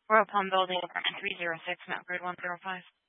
Royal Palm Building, apartment 306, Mount Grid 105.